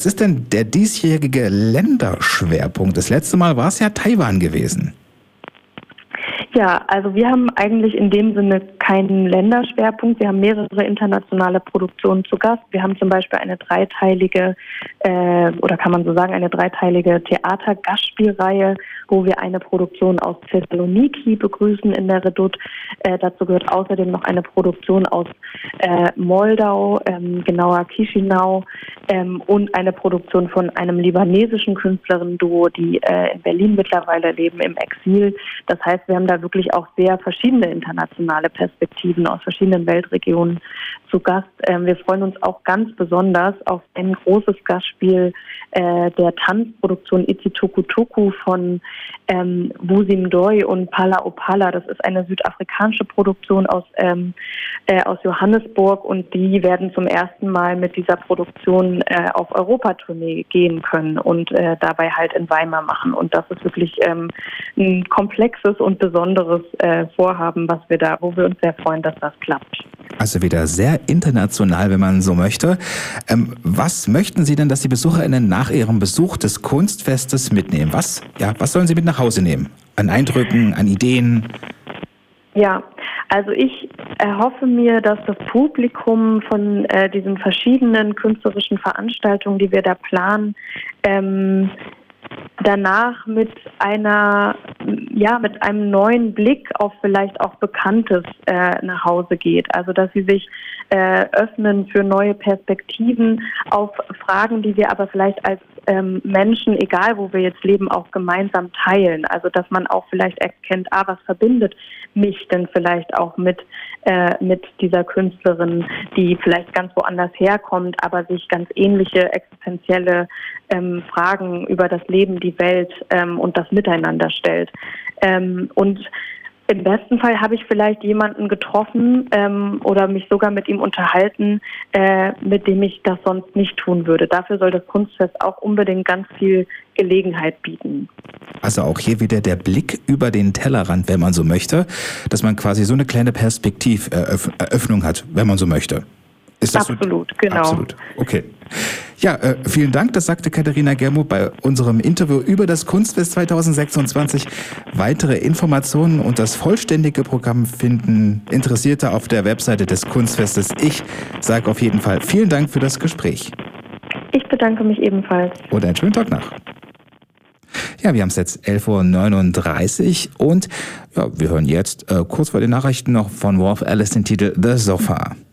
Was ist denn der diesjährige Länderschwerpunkt? Das letzte Mal war es ja Taiwan gewesen. Ja, also wir haben eigentlich in dem Sinne keinen Länderschwerpunkt. Wir haben mehrere internationale Produktionen zu Gast. Wir haben zum Beispiel eine dreiteilige, oder kann man so sagen, eine dreiteilige Theater-Gastspielreihe, wo wir eine Produktion aus Thessaloniki begrüßen in der Redoute. Dazu gehört außerdem noch eine Produktion aus Moldau, genauer Chisinau, und eine Produktion von einem libanesischen Künstlerinnen-Duo, die in Berlin mittlerweile leben, im Exil. Das heißt, wir haben da wirklich auch sehr verschiedene internationale Perspektiven aus verschiedenen Weltregionen zu Gast. Wir freuen uns auch ganz besonders auf ein großes Gastspiel der Tanzproduktion Ititokutoku von Wusim Doi und Pala Opala. Das ist eine südafrikanische Produktion aus Johannesburg, und die werden zum ersten Mal mit dieser Produktion auf Europatournee gehen können und dabei halt in Weimar machen. Und das ist wirklich ein komplexes und besonderes Vorhaben, wo wir uns sehr freuen, dass das klappt. Also wieder sehr international, wenn man so möchte. Was möchten Sie denn, dass die BesucherInnen nach ihrem Besuch des Kunstfestes mitnehmen? Was sollen sie mit nach Hause nehmen? An Eindrücken, an Ideen? Ja, also ich erhoffe mir, dass das Publikum von diesen verschiedenen künstlerischen Veranstaltungen, die wir da planen, danach mit einem neuen Blick auf vielleicht auch Bekanntes nach Hause geht. Also dass sie sich öffnen für neue Perspektiven auf Fragen, die wir aber vielleicht als Menschen, egal wo wir jetzt leben, auch gemeinsam teilen. Also dass man auch vielleicht erkennt, was verbindet mich denn vielleicht auch mit dieser Künstlerin, die vielleicht ganz woanders herkommt, aber sich ganz ähnliche existenzielle Fragen über das Leben, die Welt und das Miteinander stellt. Und im besten Fall habe ich vielleicht jemanden getroffen oder mich sogar mit ihm unterhalten, mit dem ich das sonst nicht tun würde. Dafür soll das Kunstfest auch unbedingt ganz viel Gelegenheit bieten. Also auch hier wieder der Blick über den Tellerrand, wenn man so möchte, dass man quasi so eine kleine Perspektiveröffnung hat, wenn man so möchte. Ist das absolut, so? Genau. Absolut, okay. Ja, vielen Dank, das sagte Katharina Germuth bei unserem Interview über das Kunstfest 2026. Weitere Informationen und das vollständige Programm finden Interessierte auf der Webseite des Kunstfestes. Ich sage auf jeden Fall vielen Dank für das Gespräch. Ich bedanke mich ebenfalls. Und einen schönen Tag noch. Ja, wir haben es jetzt 11:39 Uhr und wir hören jetzt kurz vor den Nachrichten noch von Wolf Alice den Titel The Sofa.